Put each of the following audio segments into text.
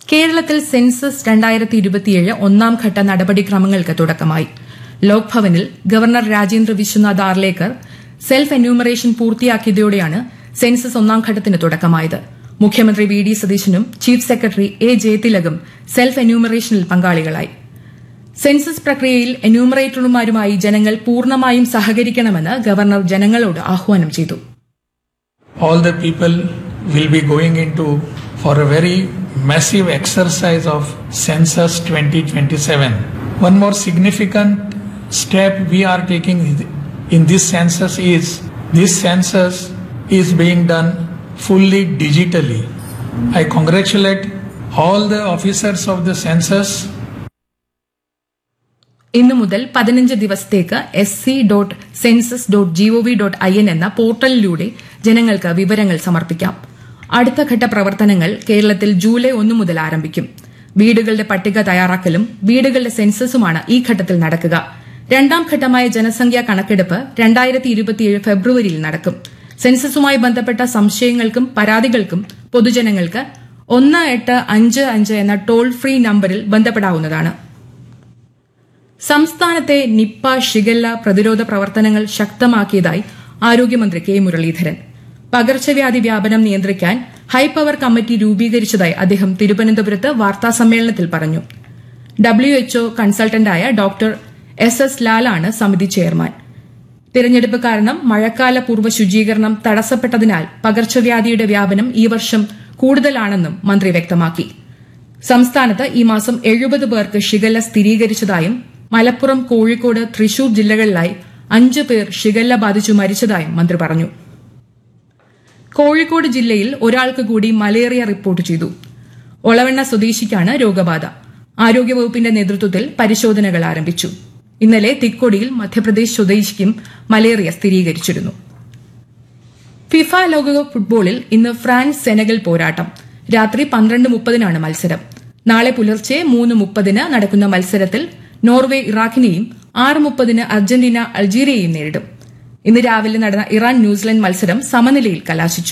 കേരളത്തിൽ സെൻസസ് 2027 ഒന്നാം ഘട്ട നടപടിക്രമങ്ങൾക്ക് തുടക്കമായി. ലോക്ഭവനിൽ governor Rajendra Vishwanath Arlekar self enumeration പൂർത്തിയാക്കിയതോടെയാണ് census ഒന്നാം ഘട്ടത്തിന് തുടക്കമായത്. മുഖ്യമന്ത്രി വി ഡി സതീശനും ചീഫ് സെക്രട്ടറി എ ജയതിലകും സെൽഫ് എന്യൂമറേഷനിൽ പങ്കാളികളായി. സെൻസസ് പ്രക്രിയയിൽ എന്യൂമറേറ്റർമാരുമായി ജനങ്ങൾ പൂർണ്ണമായും സഹകരിക്കണമെന്ന് ഗവർണർ ജനങ്ങളോട് ആഹ്വാനം ചെയ്തു. All the people will be going into for a very massive exercise of Census 2027. One more significant step we are taking in this census is being done fully digitally. I congratulate all the officers of the census. ഇന്നു മുതൽ 15 ദിവസത്തേക്ക് sc.census.gov.in എന്ന പോർട്ടലിലൂടെ ജനങ്ങൾക്ക് വിവരങ്ങൾ സമർപ്പിക്കാം. അടുത്ത ഘട്ട പ്രവർത്തനങ്ങൾ കേരളത്തിൽ ജൂലൈ 1 മുതൽ ആരംഭിക്കും. വീടുകളുടെ പട്ടിക തയ്യാറാക്കലും വീടുകളുടെ സെൻസസുമാണ് ഈ ഘട്ടത്തിൽ നടക്കുക. രണ്ടാം ഘട്ടമായ ജനസംഖ്യാ കണക്കെടുപ്പ് 2027 ഫെബ്രുവരിയിൽ നടക്കും. സെൻസസുമായി ബന്ധപ്പെട്ട സംശയങ്ങൾക്കും പരാതികൾക്കും പൊതുജനങ്ങൾക്ക് 1855 എന്ന ടോൾ ഫ്രീ നമ്പറിൽ ബന്ധപ്പെടാവുന്നതാണ്. സംസ്ഥാനത്തെ നിപ്പ ഷിഗല്ല പ്രതിരോധ പ്രവർത്തനങ്ങൾ ശക്തമാക്കിയതായി ആരോഗ്യമന്ത്രി കെ മുരളീധരൻ. പകർച്ചവ്യാധി വ്യാപനം നിയന്ത്രിക്കാൻ ഹൈപവർ കമ്മിറ്റി രൂപീകരിച്ചതായി അദ്ദേഹം തിരുവനന്തപുരത്ത് വാർത്താസമ്മേളനത്തിൽ പറഞ്ഞു. WHO കൺസൾട്ടന്റായ ഡോക്ടർ SS ലാലാണ് സമിതി ചെയർമാൻ. തിരഞ്ഞെടുപ്പ് കാരണം മഴക്കാല പൂർവ്വ ശുചീകരണം തടസ്സപ്പെട്ടതിനാൽ പകർച്ചവ്യാധിയുടെ വ്യാപനം ഈ വർഷം കൂടുതലാണെന്നും മന്ത്രി വ്യക്തമാക്കി. സംസ്ഥാനത്ത് ഈ മാസം 70 പേർക്ക് ഷിഗല്ല സ്ഥിരീകരിച്ചതായും മലപ്പുറം, കോഴിക്കോട്, തൃശൂർ ജില്ലകളിലായി 5 പേർ ഷിഗല്ല ബാധിച്ചു മരിച്ചതായും മന്ത്രി പറഞ്ഞു. കോഴിക്കോട് ജില്ലയിൽ ഒരാൾക്ക് കൂടി മലേറിയ റിപ്പോർട്ട് ചെയ്തു. ഒളവണ്ണ സ്വദേശിക്കാണ് രോഗബാധ. ആരോഗ്യവകുപ്പിന്റെ നേതൃത്വത്തിൽ പരിശോധനകൾ ആരംഭിച്ചു. ഇന്നലെ തിക്കോടിയിൽ മധ്യപ്രദേശ് സ്വദേശിക്കും മലേറിയ സ്ഥിരീകരിച്ചിരുന്നു. ഫിഫ ലോകകപ്പ് ഫുട്ബോളിൽ ഇന്ന് ഫ്രാൻസ് സെനഗൽ പോരാട്ടം. രാത്രി 12:30 മത്സരം. നാളെ പുലർച്ചെ 3:30 നടക്കുന്ന മത്സരത്തിൽ നോർവേ ഇറാഖിനെയും 6:30 അർജന്റീന അൾജീരിയയെയും നേരിടും. ഇന്ന് രാവിലെ നടന്ന ഇറാൻ ന്യൂസിലൻഡ് മത്സരം സമനിലയിൽ കലാശിച്ചു.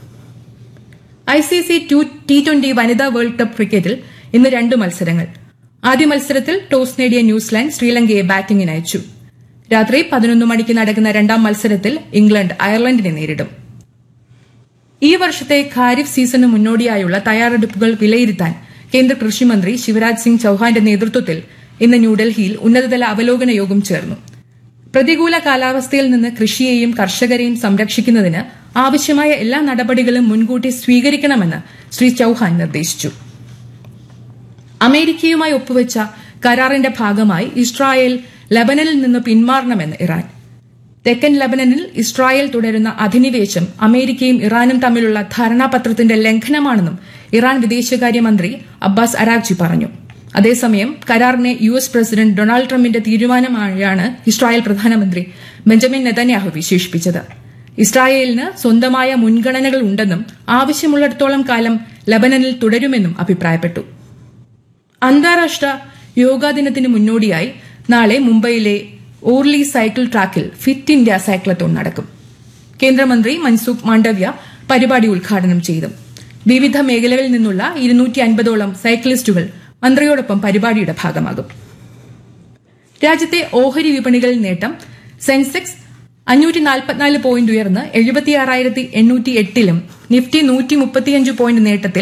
ICC T20 വനിതാ വേൾഡ് കപ്പ് ക്രിക്കറ്റിൽ ഇന്ന് 2 മത്സരങ്ങൾ. ആദ്യ മത്സരത്തിൽ ടോസ് നേടിയ ന്യൂസിലാൻഡ് ശ്രീലങ്കയെ ബാറ്റിംഗിന് അയച്ചു. രാത്രി 11 മണിക്ക് നടക്കുന്ന രണ്ടാം മത്സരത്തിൽ ഇംഗ്ലണ്ട് അയർലൻഡിനെ നേരിടും. ഈ വർഷത്തെ ഖാരിഫ് സീസണിന് മുന്നോടിയായുള്ള തയ്യാറെടുപ്പുകൾ വിലയിരുത്താൻ കേന്ദ്ര കൃഷിമന്ത്രി ശിവരാജ് സിംഗ് ചൌഹാന്റെ നേതൃത്വത്തിൽ ഇന്ന് ന്യൂഡൽഹിയിൽ ഉന്നതതല അവലോകന യോഗം ചേർന്നു. പ്രതികൂല കാലാവസ്ഥയിൽ നിന്ന് കൃഷിയെയും കർഷകരെയും സംരക്ഷിക്കുന്നതിന് ആവശ്യമായ എല്ലാ നടപടികളും മുൻകൂട്ടി സ്വീകരിക്കണമെന്ന് ശ്രീ ചൌഹാൻ നിർദ്ദേശിച്ചു. അമേരിക്കയുമായി ഒപ്പുവെച്ച കരാറിന്റെ ഭാഗമായി ഇസ്രായേൽ ലബനനിൽ നിന്ന് പിന്മാറണമെന്ന് ഇറാൻ. തെക്കൻ ലബനനിൽ ഇസ്രായേൽ തുടരുന്ന അധിനിവേശം അമേരിക്കയും ഇറാനും തമ്മിലുള്ള ധാരണാപത്രത്തിന്റെ ലംഘനമാണെന്നും ഇറാൻ വിദേശകാര്യമന്ത്രി അബ്ബാസ് അരാഗ്ചി പറഞ്ഞു. അതേസമയം കരാറിനെ US പ്രസിഡന്റ് ഡൊണാൾഡ് ട്രംപിന്റെ തീരുമാനമായാണ് ഇസ്രായേൽ പ്രധാനമന്ത്രി ബെഞ്ചമിൻ നെതന്യാഹു വിശേഷിപ്പിച്ചത്. ഇസ്രായേലിന് സ്വന്തമായ മുൻഗണനകൾ ഉണ്ടെന്നും ആവശ്യമുള്ളിടത്തോളം കാലം ലബനനിൽ തുടരുമെന്നും അഭിപ്രായപ്പെട്ടു. അന്താരാഷ്ട്ര യോഗാ ദിനത്തിന് മുന്നോടിയായി നാളെ മുംബൈയിലെ ഓർലി സൈക്കിൾ ട്രാക്കിൽ ഫിറ്റ് ഇന്ത്യ സൈക്ലത്തോൺ നടക്കും. കേന്ദ്രമന്ത്രി മൻസുഖ് മാണ്ഡവ്യ പരിപാടി ഉദ്ഘാടനം ചെയ്തു. വിവിധ മേഖലകളിൽ നിന്നുള്ള 250ഓളം സൈക്ലിസ്റ്റുകൾ മന്ത്രിയോടൊപ്പം പരിപാടിയുടെ ഭാഗമാകും. രാജ്യത്തെ ഓഹരി വിപണികളിൽ നേട്ടം. സെൻസെക്സ് 544 പോയിന്റ് ഉയർന്ന് 76,808 നിഫ്റ്റി 135 പോയിന്റ് നേട്ടത്തിൽ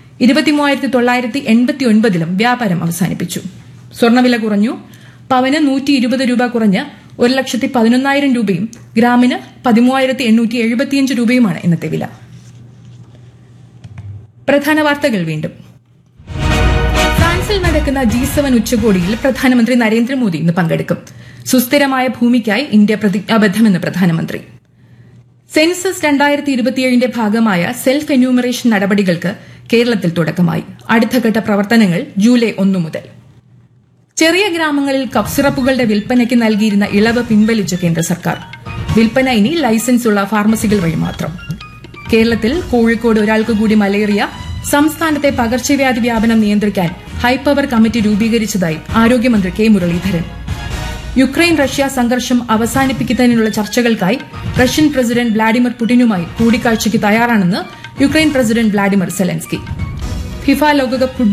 23,989 വ്യാപാരം അവസാനിപ്പിച്ചു. സ്വർണ്ണവില കുറഞ്ഞു. പവന് 120 രൂപ കുറഞ്ഞ് 1,11,000 രൂപയും ഗ്രാമിന് 13,875 രൂപയുമാണ് ഇന്നത്തെ വില. പ്രധാന വാർത്തകൾ വീണ്ടും. ഫ്രാൻസിൽ നടക്കുന്ന G7 ഉച്ചകോടിയിൽ പ്രധാനമന്ത്രി നരേന്ദ്രമോദി ഇന്ന് പങ്കെടുക്കും. സുസ്ഥിരമായ ഭൂമിക്കായി ഇന്ത്യ പ്രതിജ്ഞാബദ്ധമെന്ന് പ്രധാനമന്ത്രി. സെൻസസ് 2027ന്റെ ഭാഗമായ സെൽഫ് എന്യൂമറേഷൻ നടപടികൾക്ക് കേരളത്തിൽ തുടക്കമായി. അടുത്തഘട്ട പ്രവർത്തനങ്ങൾ ജൂലൈ 1 മുതൽ. ചെറിയ ഗ്രാമങ്ങളിൽ കഫ് സിറപ്പുകളുടെ വിൽപ്പനയ്ക്ക് നൽകിയിരുന്ന ഇളവ് പിൻവലിച്ച കേന്ദ്ര സർക്കാർ. വിൽപ്പന ഇനി ലൈസൻസ് ഉള്ള ഫാർമസികൾ വഴി മാത്രം. കേരളത്തിൽ കോഴിക്കോട് ഒരാൾക്ക് കൂടി മലേറിയ. സംസ്ഥാനത്തെ പകർച്ചവ്യാധി വ്യാപനം നിയന്ത്രിക്കാൻ ഹൈപവർ കമ്മിറ്റി രൂപീകരിച്ചതായി ആരോഗ്യമന്ത്രി കെ മുരളീധരൻ. യുക്രൈൻ റഷ്യ സംഘർഷം അവസാനിപ്പിക്കുന്നതിനുള്ള ചർച്ചകൾക്കായി റഷ്യൻ പ്രസിഡന്റ് വ്ളാഡിമിർ പുടിനുമായി കൂടിക്കാഴ്ചയ്ക്ക് തയ്യാറാണെന്ന് Ukraine president Vladimir Zelensky. FIFA ലോകകപ്പ്